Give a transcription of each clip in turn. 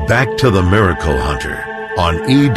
Back to the Miracle Hunter on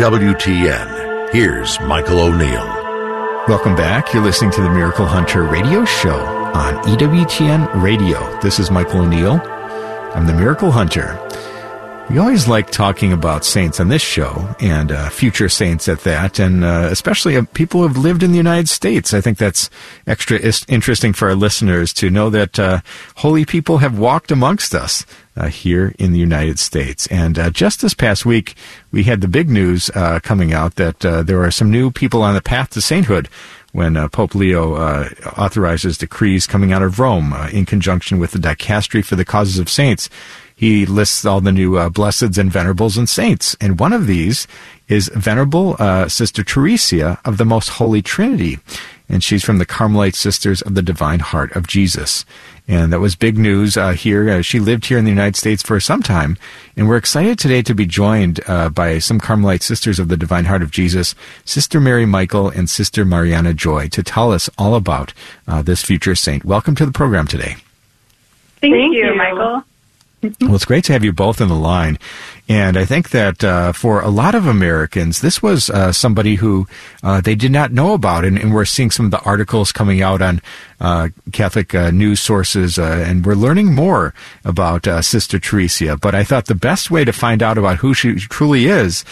EWTN. Here's Michael O'Neill. Welcome back. You're listening to the Miracle Hunter radio show on EWTN Radio. This is Michael O'Neill. I'm the Miracle Hunter. We always like talking about saints on this show, and future saints at that, and especially people who have lived in the United States. I think that's extra interesting for our listeners to know that holy people have walked amongst us here in the United States. And just this past week, we had the big news coming out that there are some new people on the path to sainthood when Pope Leo authorizes decrees coming out of Rome in conjunction with the Dicastery for the Causes of Saints. He lists all the new blesseds and venerables and saints. And one of these is Venerable Sister Teresa of the Most Holy Trinity. And she's from the Carmelite Sisters of the Divine Heart of Jesus. And that was big news here. She lived here in the United States for some time. And we're excited today to be joined by some Carmelite Sisters of the Divine Heart of Jesus, Sister Mary Michael and Sister Mariana Joy, to tell us all about this future saint. Welcome to the program today. Thank you, Michael. Well, it's great to have you both on the line. And I think that for a lot of Americans, this was somebody who they did not know about. And we're seeing some of the articles coming out on Catholic news sources, and we're learning more about Sister Teresa. But I thought the best way to find out about who she truly is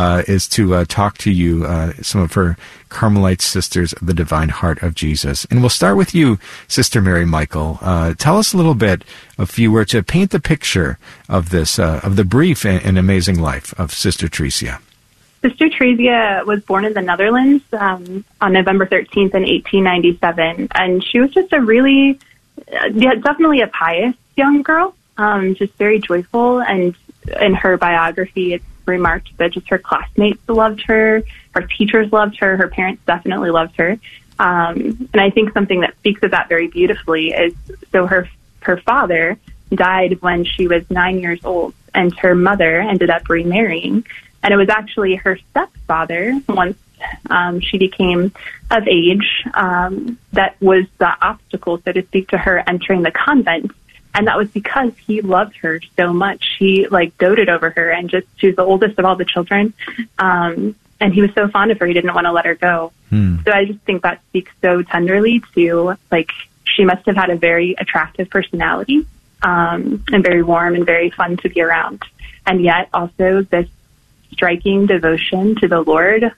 to talk to you, some of her Carmelite Sisters of the Divine Heart of Jesus. And we'll start with you, Sister Mary Michael. Tell us a little bit, if you were to paint the picture of this, of the brief and amazing life of Sister Teresa. Sister Teresa was born in the Netherlands on November 13th in 1897, and she was just a really, definitely a pious young girl, just very joyful. And in her biography, it's remarked that just her classmates loved her, her teachers loved her, her parents definitely loved her. And I think something that speaks of that very beautifully is, so her father died when she was 9 years old, and her mother ended up remarrying. And it was actually her stepfather, once she became of age, that was the obstacle, so to speak, to her entering the convent. And that was because he loved her so much. He, doted over her, and she was the oldest of all the children. And he was so fond of her, he didn't want to let her go. So I just think that speaks so tenderly to, she must have had a very attractive personality, and very warm and very fun to be around. And yet also this striking devotion to the Lord,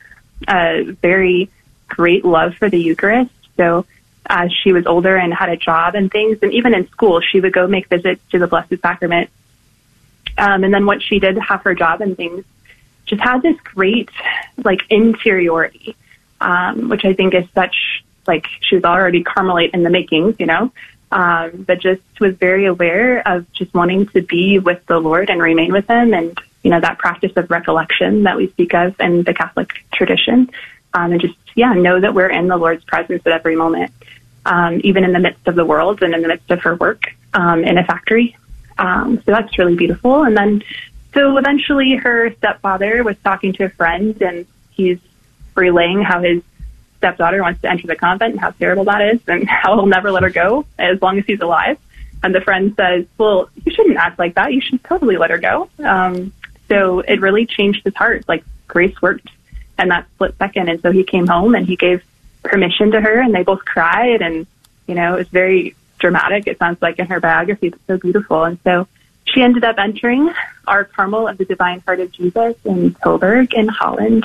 very great love for the Eucharist. So as she was older and had a job and things, and even in school, she would go make visits to the Blessed Sacrament. And then once she did have her job and things, just had this great, interiority, which I think is such, she was already Carmelite in the makings, but just was very aware of just wanting to be with the Lord and remain with him. And, that practice of recollection that we speak of in the Catholic tradition, and just, know that we're in the Lord's presence at every moment, even in the midst of the world and in the midst of her work in a factory. So that's really beautiful. And then, so eventually her stepfather was talking to a friend, and he's relaying how his stepdaughter wants to enter the convent and how terrible that is and how he'll never let her go as long as he's alive. And the friend says, well, you shouldn't act like that. You should totally let her go. So it really changed his heart. Grace worked in that split second. And so he came home and he gave permission to her, and they both cried. And, it was very dramatic. It sounds like in her biography, it's so beautiful. And so she ended up entering our Carmel of the Divine Heart of Jesus in Tilburg in Holland,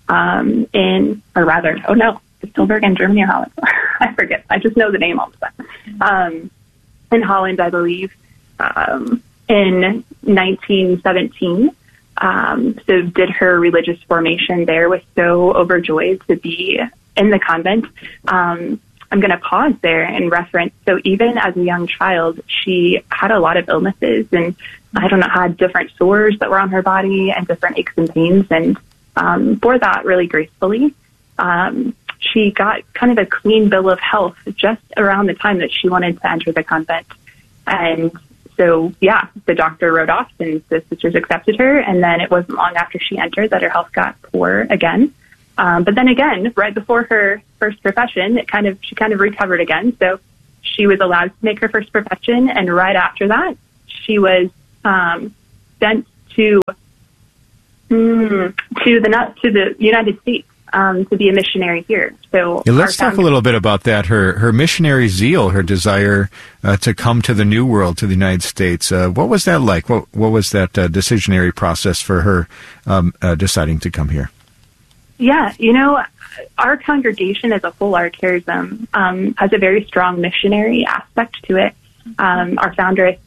it's Tilburg in Germany or Holland? I forget. I just know the name all the time. In Holland, I believe, in 1917. So did her religious formation there, was so overjoyed to be in the convent. I'm going to pause there and reference, so even as a young child, she had a lot of illnesses, and had different sores that were on her body and different aches and pains, and bore that really gracefully. She got kind of a clean bill of health just around the time that she wanted to enter the convent. And so, the doctor wrote off, and the sisters accepted her. And then it wasn't long after she entered that her health got poor again. But then again, right before her first profession, she kind of recovered again. So she was allowed to make her first profession. And right after that, she was sent to to the United States, to be a missionary here. So let's talk a little bit about that. Her missionary zeal, her desire to come to the New World, to the United States. What was that like? What was that decisionary process for her deciding to come here? Yeah, our congregation as a whole, our charism, has a very strong missionary aspect to it. Our foundress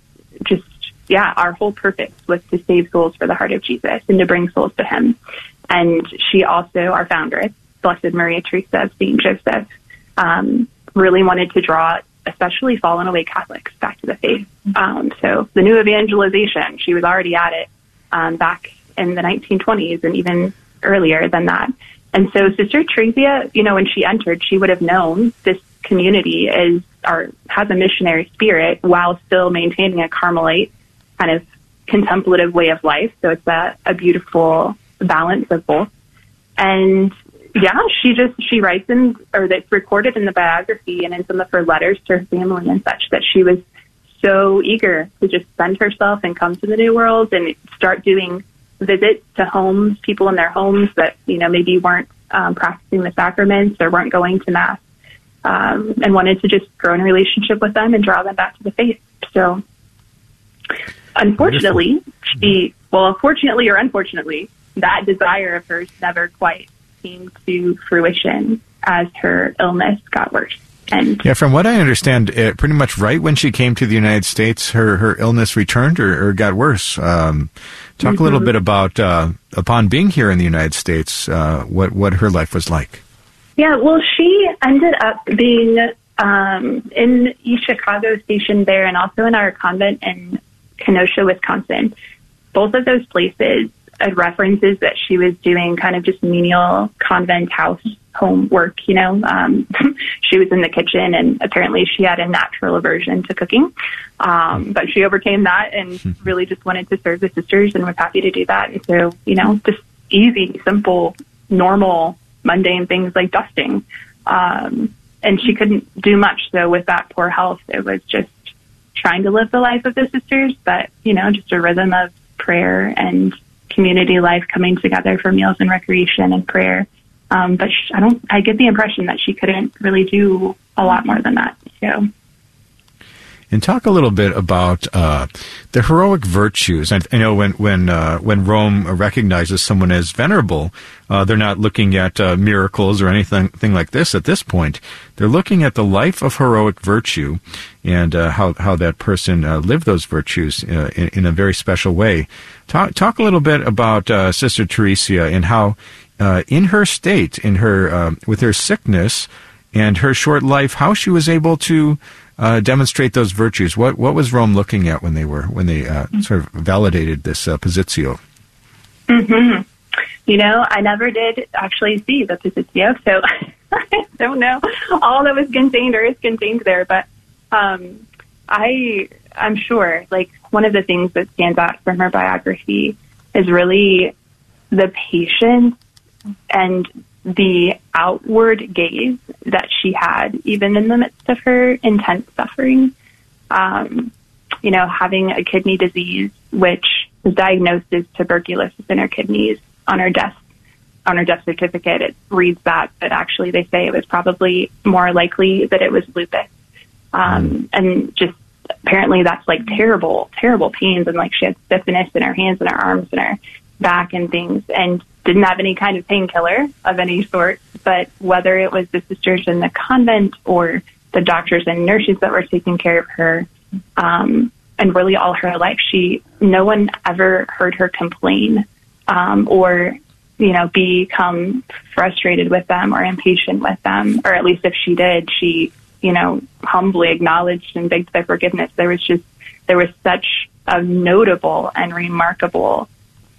our whole purpose was to save souls for the heart of Jesus and to bring souls to him. And she also, our foundress, Blessed Maria Teresa of St. Joseph, really wanted to draw especially fallen away Catholics back to the faith. So the new evangelization, she was already at it back in the 1920s and even earlier than that. And so Sister Teresa, when she entered, she would have known this community has a missionary spirit while still maintaining a Carmelite kind of contemplative way of life. So it's a beautiful balance of both. And she writes that's recorded in the biography and in some of her letters to her family and such, that she was so eager to just send herself and come to the New World and start doing visits to homes, people in their homes that, maybe weren't practicing the sacraments or weren't going to Mass, and wanted to just grow in a relationship with them and draw them back to the faith. So unfortunately, fortunately or unfortunately, that desire of hers never quite came to fruition as her illness got worse. And from what I understand, pretty much right when she came to the United States, her illness returned or got worse. Talk a little bit about, upon being here in the United States, what her life was like. Yeah, well, she ended up being in East Chicago, stationed there, and also in our convent in Kenosha, Wisconsin. Both of those places had references that she was doing kind of just menial convent home work, She was in the kitchen, and apparently she had a natural aversion to cooking. But she overcame that and really just wanted to serve the sisters and was happy to do that. And so, just easy, simple, normal, mundane things like dusting. And she couldn't do much. So with that poor health, it was just trying to live the life of the sisters, but, just a rhythm of prayer and community life coming together for meals and recreation and prayer. But I get the impression that she couldn't really do a lot more than that. So. And talk a little bit about the heroic virtues. I know when Rome recognizes someone as venerable, they're not looking at miracles or anything like this at this point. They're looking at the life of heroic virtue and how that person lived those virtues in a very special way. Talk a little bit about Sister Teresa and how in her state, with her sickness and her short life, how she was able to demonstrate those virtues. What was Rome looking at when they sort of validated this positio? Mm-hmm. I never did actually see the positio, so I don't know all that was contained or is contained there. But I'm sure, one of the things that stands out from her biography is really the patience and the outward gaze that she had, even in the midst of her intense suffering. Having a kidney disease, which was diagnosed as tuberculosis in her kidneys on her death certificate, it reads that, but actually they say it was probably more likely that it was lupus. And just apparently that's terrible, terrible pains. And she had stiffness in her hands and her arms and her back and things, and didn't have any kind of painkiller of any sort. But whether it was the sisters in the convent or the doctors and nurses that were taking care of her, and really all her life, no one ever heard her complain, or, become frustrated with them or impatient with them. Or at least if she did, she, humbly acknowledged and begged their forgiveness. There was such a notable and remarkable,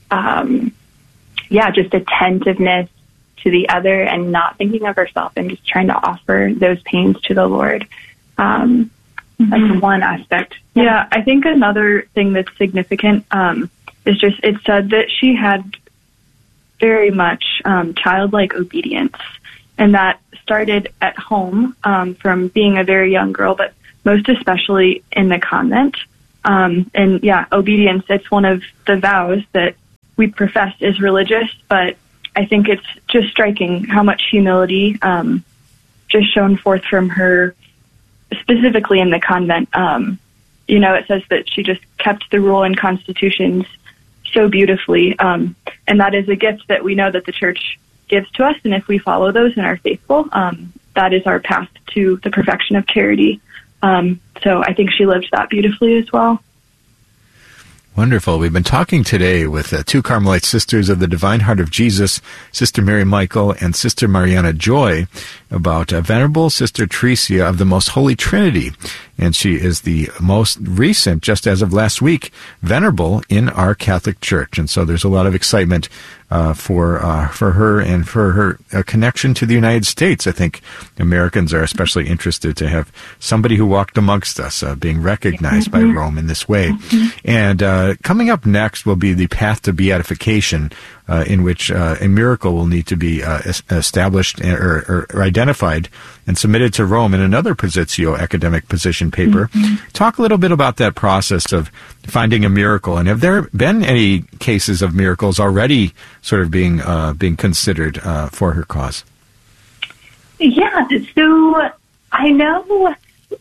just attentiveness to the other and not thinking of herself and just trying to offer those pains to the Lord. That's one aspect. Yeah, I think another thing that's significant is just it said that she had very much childlike obedience, and that started at home from being a very young girl, but most especially in the convent. Obedience, it's one of the vows that we profess as religious, but I think it's just striking how much humility just shown forth from her, specifically in the convent. It says that she just kept the rule and constitutions so beautifully, and that is a gift that we know that the church gives to us, and if we follow those and are faithful, that is our path to the perfection of charity. So I think she lived that beautifully as well. Wonderful. We've been talking today with two Carmelite sisters of the Divine Heart of Jesus, Sister Mary Michael and Sister Mariana Joy, about Venerable Sister Teresia of the Most Holy Trinity. And she is the most recent, just as of last week, venerable in our Catholic Church. And so there's a lot of excitement for her and for her connection to the United States. I think Americans are especially interested to have somebody who walked amongst us being recognized by Rome in this way. And coming up next will be the path to beatification, in which a miracle will need to be established or identified and submitted to Rome in another Positio academic position paper. Talk a little bit about that process of finding a miracle, and have there been any cases of miracles already sort of being considered for her cause? Yeah, so I know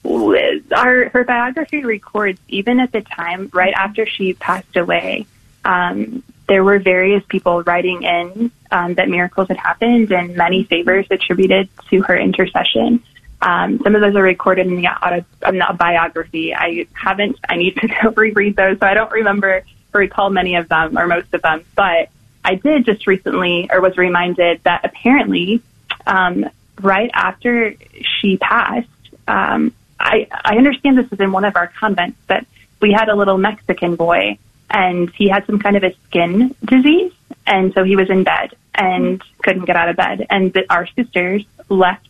her biography records, even at the time, right after she passed away, there were various people writing in that miracles had happened and many favors attributed to her intercession. Some of those are recorded in the biography. I need to go reread those, so I don't remember or recall many of them or most of them. But I did just recently, or was reminded that apparently right after she passed, I understand this is in one of our convents, but we had a little Mexican boy, and he had some kind of a skin disease, and so he was in bed and couldn't get out of bed. And our sisters left,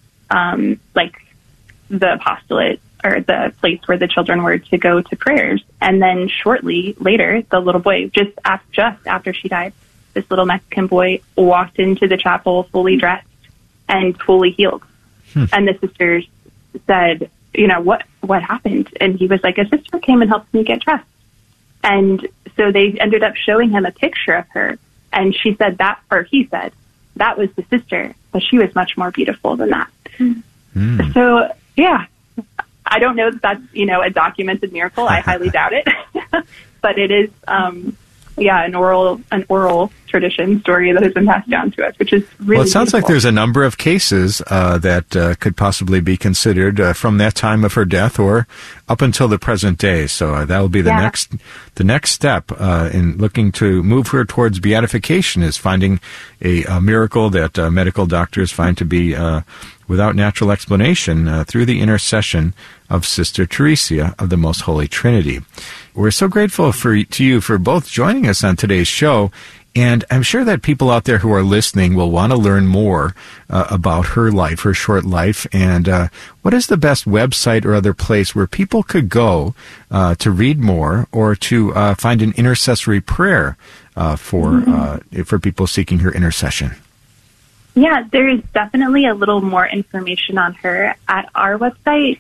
the apostolate or the place where the children were to go to prayers. And then shortly later, the little boy, just after she died, this little Mexican boy walked into the chapel fully dressed and fully healed. And the sisters said, what happened? And he was like, a sister came and helped me get dressed. And so they ended up showing him a picture of her. And he said, that was the sister, but she was much more beautiful than that. So, yeah, I don't know that that's, a documented miracle. I highly doubt it. But it is, an oral tradition story that has been passed down to us, which is really Well, it sounds beautiful. like there's a number of cases that could possibly be considered from that time of her death or up until the present day. So that will be the next step in looking to move her towards beatification, is finding a miracle that medical doctors find to be without natural explanation through the intercession of Sister Teresia of the Most Holy Trinity. We're so grateful to you for both joining us on today's show, and I'm sure that people out there who are listening will want to learn more about her life, her short life, and what is the best website or other place where people could go to read more or to find an intercessory prayer for people seeking her intercession? Yeah, there is definitely a little more information on her at our website,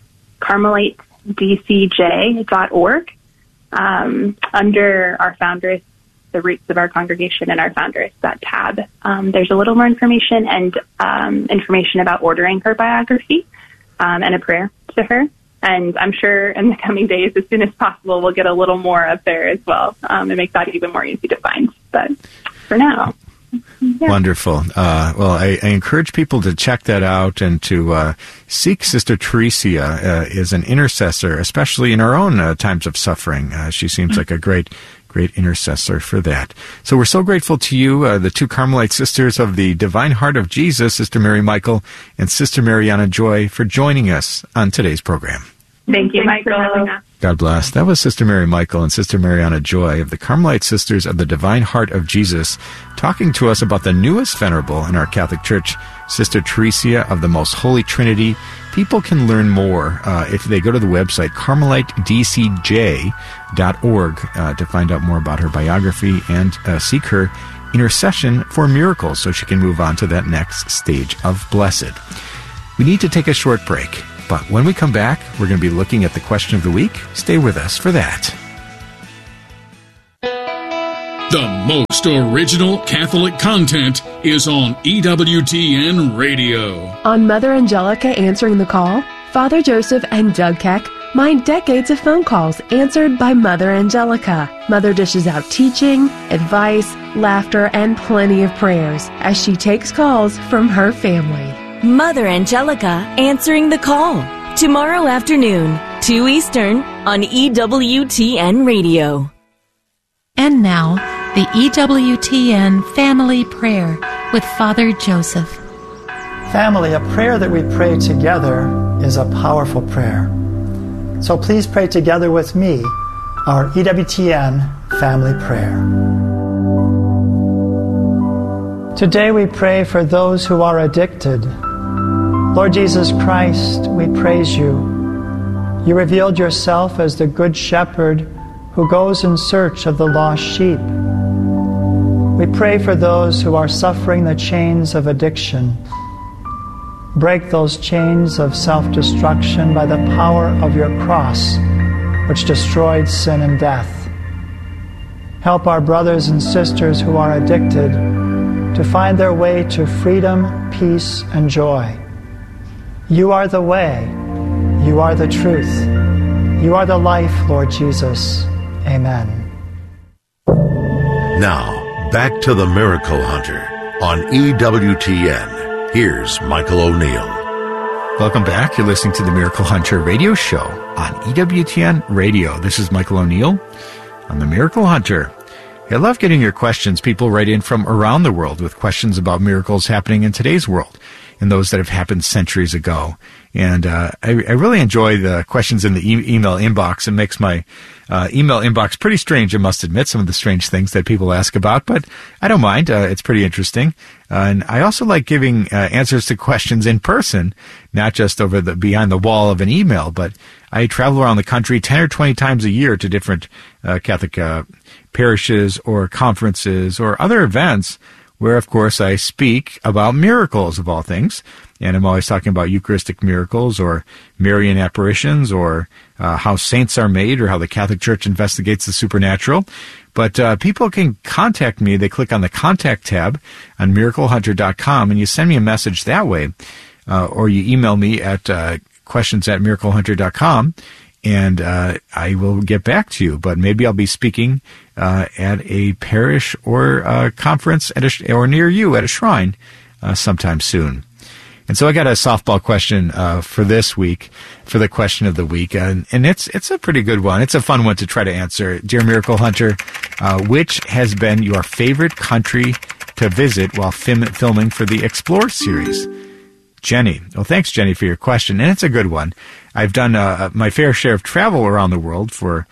carmelitedcj.org, under our foundress, the roots of our congregation and our foundress, that tab. There's a little more information and information about ordering her biography and a prayer to her. And I'm sure in the coming days, as soon as possible, we'll get a little more up there as well and make that even more easy to find. But for now... Yeah. Wonderful. Well, I encourage people to check that out and to seek Sister Teresia as an intercessor, especially in our own times of suffering. She seems like a great intercessor for that. So we're so grateful to you, the two Carmelite sisters of the Divine Heart of Jesus, Sister Mary Michael and Sister Mariana Joy, for joining us on today's program. Thank you, Michael. For having us. God bless. That was Sister Mary Michael and Sister Mariana Joy of the Carmelite Sisters of the Divine Heart of Jesus, talking to us about the newest venerable in our Catholic Church, Sister Teresia of the Most Holy Trinity. People can learn more if they go to the website carmelitedcj.org to find out more about her biography and seek her intercession for miracles so she can move on to that next stage of blessed. We need to take a short break. But when we come back, we're going to be looking at the question of the week. Stay with us for that. The most original Catholic content is on EWTN Radio. On Mother Angelica Answering the Call, Father Joseph and Doug Keck mine decades of phone calls answered by Mother Angelica. Mother dishes out teaching, advice, laughter, and plenty of prayers as she takes calls from her family. Mother Angelica Answering the Call. Tomorrow afternoon, 2 Eastern on EWTN Radio. And now, the EWTN Family Prayer with Father Joseph. Family, a prayer that we pray together is a powerful prayer. So please pray together with me our EWTN Family Prayer. Today we pray for those who are addicted. Lord Jesus Christ, we praise you. You revealed yourself as the Good Shepherd who goes in search of the lost sheep. We pray for those who are suffering the chains of addiction. Break those chains of self-destruction by the power of your cross, which destroyed sin and death. Help our brothers and sisters who are addicted to find their way to freedom, peace, and joy. You are the way. You are the truth. You are the life, Lord Jesus. Amen. Now, back to the Miracle Hunter on EWTN. Here's Michael O'Neill. Welcome back. You're listening to the Miracle Hunter radio show on EWTN Radio. This is Michael O'Neill on the Miracle Hunter. I love getting your questions. People write in from around the world with questions about miracles happening in today's world and those that have happened centuries ago. And I really enjoy the questions in the email inbox. It makes my email inbox pretty strange, I must admit, some of the strange things that people ask about, but I don't mind. It's pretty interesting. And I also like giving answers to questions in person, not just over behind the wall of an email, but I travel around the country 10 or 20 times a year to different Catholic parishes or conferences or other events where, of course, I speak about miracles of all things. And I'm always talking about Eucharistic miracles or Marian apparitions or how saints are made or how the Catholic Church investigates the supernatural. But people can contact me. They click on the Contact tab on miraclehunter.com, and you send me a message that way. Or you email me at questions@miraclehunter.com, and I will get back to you. But maybe I'll be speaking at a parish or a conference or near you at a shrine sometime soon. And so I got a softball question for this week, for the question of the week, and it's a pretty good one. It's a fun one to try to answer. Dear Miracle Hunter, which has been your favorite country to visit while filming for the Explore series? Jenny. Well, thanks, Jenny, for your question, and it's a good one. I've done my fair share of travel around the world for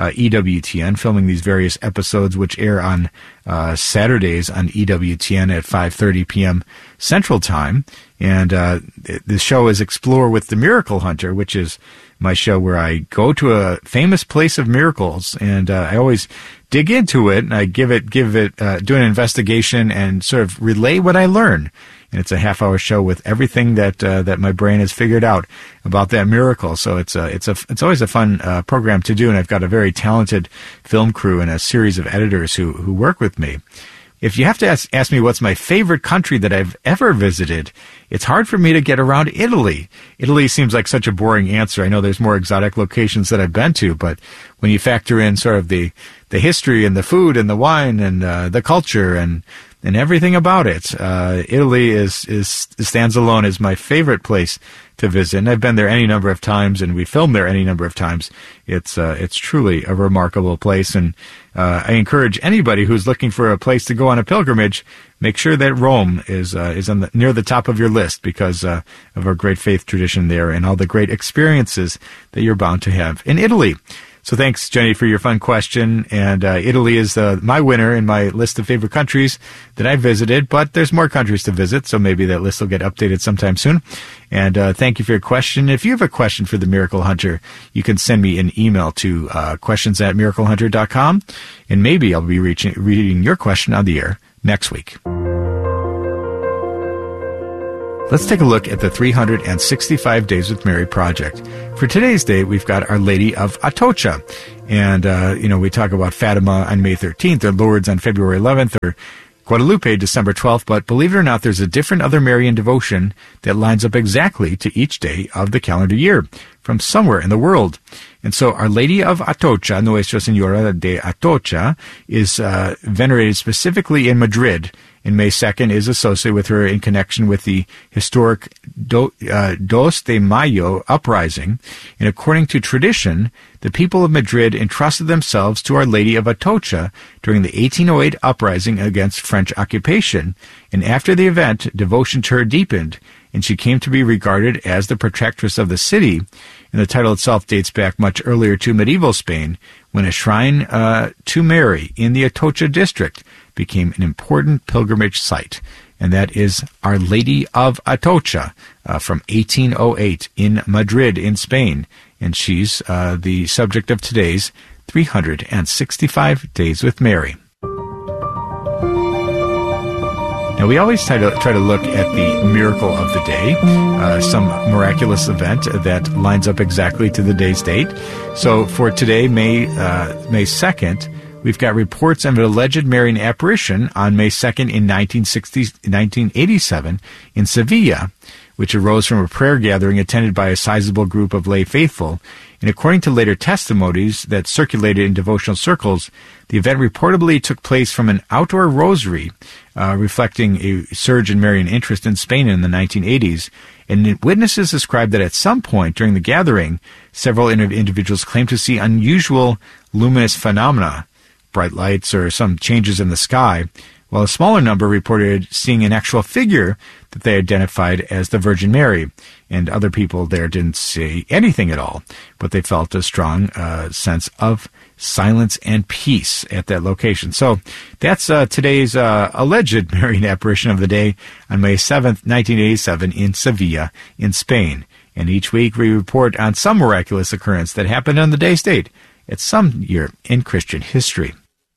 EWTN, filming these various episodes, which air on Saturdays on EWTN at 5:30 p.m. Central Time. And the show is Explore with the Miracle Hunter, which is my show where I go to a famous place of miracles, and I always dig into it, and I do an investigation and sort of relay what I learn. And it's a half-hour show with everything that my brain has figured out about that miracle. So it's always a fun program to do, and I've got a very talented film crew and a series of editors who work with me. If you have to ask me what's my favorite country that I've ever visited, it's hard for me to get around Italy. Italy seems like such a boring answer. I know there's more exotic locations that I've been to, but when you factor in sort of the history and the food and the wine and the culture and everything about it, Italy stands alone as my favorite place to visit. And I've been there any number of times, and we filmed there any number of times. It's truly a remarkable place, and I encourage anybody who's looking for a place to go on a pilgrimage, make sure that Rome is near the top of your list because of our great faith tradition there and all the great experiences that you're bound to have in Italy. So thanks, Jenny, for your fun question. And Italy is my winner in my list of favorite countries that I visited, but there's more countries to visit, so maybe that list will get updated sometime soon. And thank you for your question. If you have a question for the Miracle Hunter, you can send me an email to questions@miraclehunter.com, and maybe I'll be reading your question on the air next week. Let's take a look at the 365 Days with Mary project. For today's day, we've got Our Lady of Atocha. And, we talk about Fatima on May 13th, or Lourdes on February 11th, or Guadalupe December 12th. But believe it or not, there's a different other Marian devotion that lines up exactly to each day of the calendar year from somewhere in the world. And so Our Lady of Atocha, Nuestra Señora de Atocha, is venerated specifically in Madrid. And May 2nd is associated with her in connection with the historic Dos de Mayo uprising. And according to tradition, the people of Madrid entrusted themselves to Our Lady of Atocha during the 1808 uprising against French occupation. And after the event, devotion to her deepened, and she came to be regarded as the protectress of the city. And the title itself dates back much earlier to medieval Spain, when a shrine to Mary in the Atocha district became an important pilgrimage site. And that is Our Lady of Atocha from 1808 in Madrid in Spain. And she's the subject of today's 365 Days with Mary. Now, we always try to look at the miracle of the day, some miraculous event that lines up exactly to the day's date. So for today, May 2nd, we've got reports of an alleged Marian apparition on May 2nd in 1987 in Sevilla, which arose from a prayer gathering attended by a sizable group of lay faithful. And according to later testimonies that circulated in devotional circles, the event reportedly took place from an outdoor rosary, reflecting a surge in Marian interest in Spain in the 1980s. And witnesses described that at some point during the gathering, several individuals claimed to see unusual luminous phenomena, bright lights or some changes in the sky, while a smaller number reported seeing an actual figure that they identified as the Virgin Mary. And other people there didn't see anything at all, but they felt a strong sense of silence and peace at that location. So that's today's alleged Marian apparition of the day on May 7th, 1987 in Sevilla in Spain. And each week we report on some miraculous occurrence that happened on the day's date at some year in Christian history.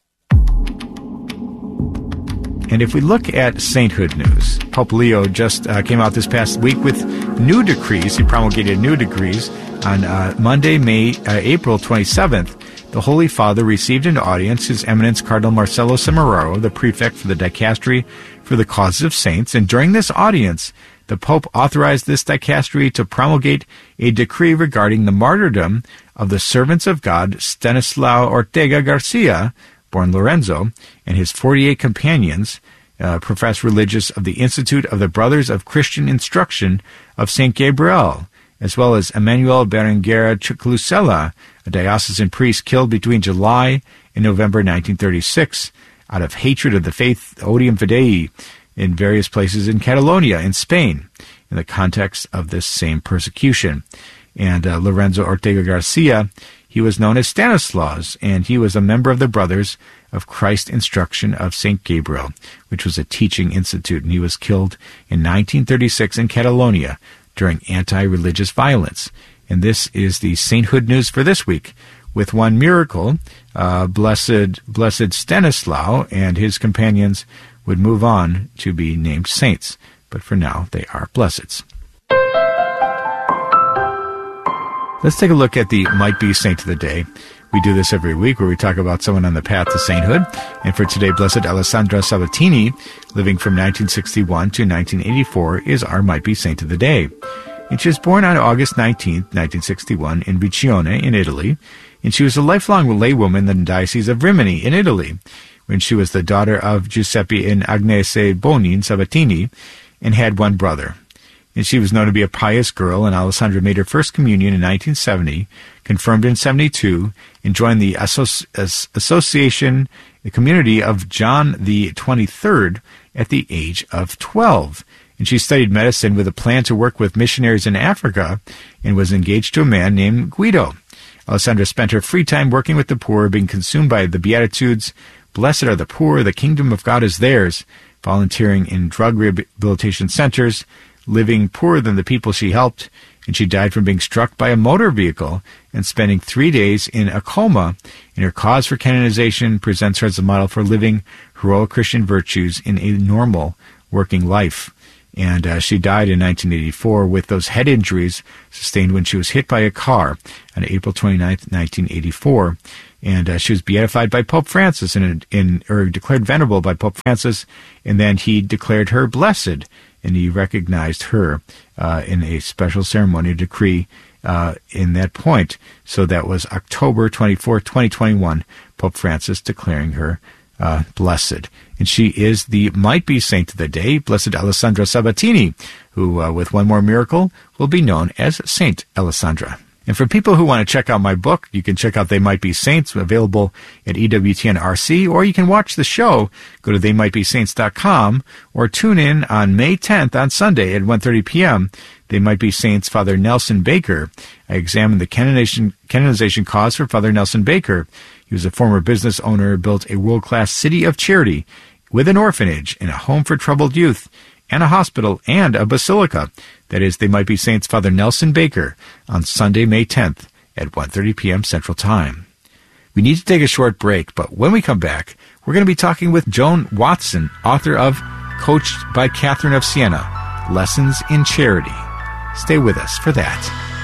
And if we look at sainthood news, Pope Leo just came out this past week with new decrees. He promulgated new decrees on Monday, April 27th. The Holy Father received into audience His Eminence Cardinal Marcelo Semeraro, the prefect for the Dicastery for the Causes of Saints. And during this audience, the Pope authorized this dicastery to promulgate a decree regarding the martyrdom of the servants of God, Stanislao Ortega Garcia, born Lorenzo, and his 48 companions, professed religious of the Institute of the Brothers of Christian Instruction of St. Gabriel, as well as Emmanuel Berenguer Chiclusela, a diocesan priest killed between July and November 1936 out of hatred of the faith Odium Fidei in various places in Catalonia in Spain in the context of this same persecution. And Lorenzo Ortega Garcia, he was known as Stanislaus, and he was a member of the Brothers of Christ Instruction of St. Gabriel, which was a teaching institute, and he was killed in 1936 in Catalonia during anti-religious violence. And this is the sainthood news for this week, with one miracle. Blessed Stanislaus and his companions would move on to be named saints, but for now they are blesseds. Let's take a look at the Might Be Saint of the Day. We do this every week where we talk about someone on the path to sainthood. And for today, Blessed Alessandra Sabatini, living from 1961 to 1984, is our Might Be Saint of the Day. And she was born on August 19, 1961, in Riccione in Italy. And she was a lifelong laywoman in the Diocese of Rimini in Italy, when she was the daughter of Giuseppe and Agnese Bonin Sabatini and had one brother. And she was known to be a pious girl, and Alessandra made her first communion in 1970, confirmed in 72, and joined the association, the community of John the 23rd at the age of 12. And she studied medicine with a plan to work with missionaries in Africa and was engaged to a man named Guido. Alessandra spent her free time working with the poor, being consumed by the Beatitudes, "Blessed are the poor, the kingdom of God is theirs," volunteering in drug rehabilitation centers, living poorer than the people she helped, and she died from being struck by a motor vehicle and spending 3 days in a coma. And her cause for canonization presents her as a model for living heroic Christian virtues in a normal working life. And she died in 1984 with those head injuries sustained when she was hit by a car on April 29th, 1984. And she was beatified by Pope Francis or declared venerable by Pope Francis, and then he declared her blessed, and he recognized her in a special ceremonial decree in that point. So that was October 24, 2021, Pope Francis declaring her blessed. And she is the might-be saint of the day, Blessed Alessandra Sabatini, who, with one more miracle, will be known as Saint Alessandra. And for people who want to check out my book, you can check out They Might Be Saints, available at EWTN-RC, or you can watch the show. Go to theymightbesaints.com, or tune in on May 10th on Sunday at 1:30 p.m. They Might Be Saints Father Nelson Baker. I examined the canonization cause for Father Nelson Baker. He was a former business owner, built a world-class city of charity with an orphanage and a home for troubled youth, and a hospital and a basilica. That is, They Might Be Saints Father Nelson Baker on Sunday, May 10th at 1:30 p.m. Central Time. We need to take a short break, but when we come back, we're going to be talking with Joan Watson, author of Coached by Catherine of Siena, Lessons in Charity. Stay with us for that.